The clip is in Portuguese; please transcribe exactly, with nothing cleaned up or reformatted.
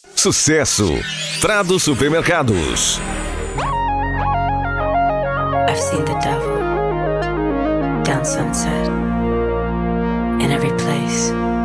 Sucesso. Prado Supermercados. I've seen the devil down Sunset, in every place.